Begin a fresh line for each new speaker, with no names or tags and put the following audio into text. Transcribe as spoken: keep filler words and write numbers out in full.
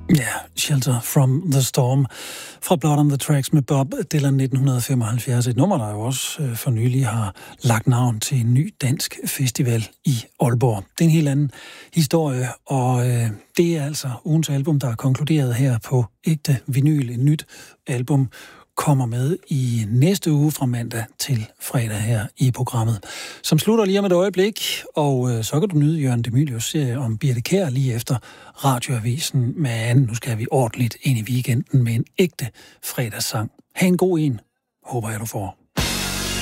Ja, Shelter from the Storm fra Blood on the Tracks med Bob Dylan nitten femoghalvfjerds. Et nummer, der jo også øh, for nylig har lagt navn til en ny dansk festival i Aalborg. Det er en helt anden historie, og øh, det er altså ugens album, der er konkluderet her på Ægte Vinyl. Et nyt album kommer med i næste uge fra mandag til fredag her i programmet, som slutter lige om et øjeblik, og øh, så kan du nyde Jørgen de Mylius serie om Birthe Kjær lige efter Radioavisen. Men nu skal vi ordentligt ind i weekenden med en ægte fredagssang. Ha' en god en, håber jeg du får.